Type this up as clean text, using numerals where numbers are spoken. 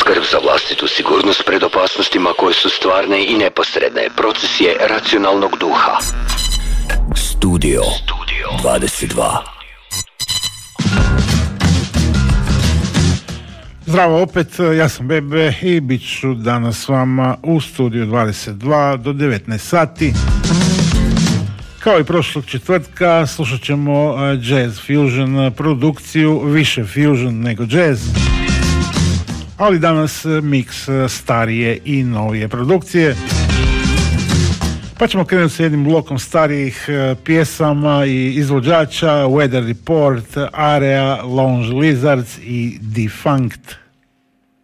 Skrb za vlastitu sigurnost pred opasnostima koje su stvarne i neposredne. Proces je racionalnog duha. Studio 22. Zdravo opet, ja sam Bebe i bit ću danas s vama u Studiju 22 do 19 sati. Kao i prošlog četvrtka slušat ćemo jazz fusion produkciju, više fusion nego jazz, ali danas miks starije i novije produkcije. Pa ćemo krenuti s jednim blokom starijih pjesama i izvođača: Weather Report, Area, Lounge Lizards i Defunct.